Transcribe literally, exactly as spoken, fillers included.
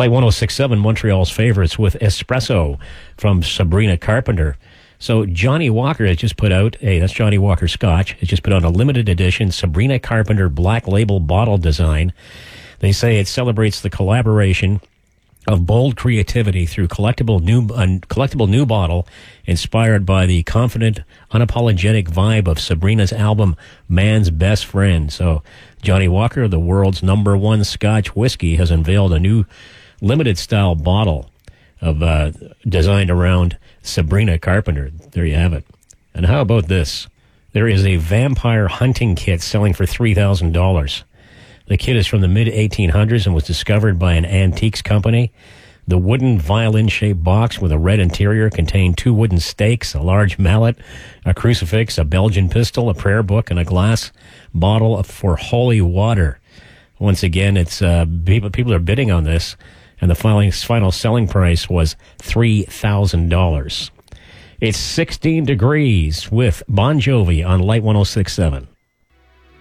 Light one oh six point seven, Montreal's favorites with Espresso from Sabrina Carpenter. So Johnny Walker has just put out, hey, that's Johnny Walker Scotch, has just put out a limited edition Sabrina Carpenter Black Label bottle design. They say it celebrates the collaboration of bold creativity through collectible new uh, collectible new bottle inspired by the confident, unapologetic vibe of Sabrina's album Man's Best Friend. So Johnny Walker, the world's number one Scotch whiskey, has unveiled a new limited style bottle of uh, designed around Sabrina Carpenter. There you have it. And how about this? There is a vampire hunting kit selling for three thousand dollars. The kit is from the mid eighteen hundreds and was discovered by an antiques company. The wooden violin-shaped box with a red interior contained two wooden stakes, a large mallet, a crucifix, a Belgian pistol, a prayer book, and a glass bottle for holy water. Once again, it's uh, people, people are bidding on this, and the final, final selling price was three thousand dollars. It's sixteen degrees with Bon Jovi on Light one oh six point seven.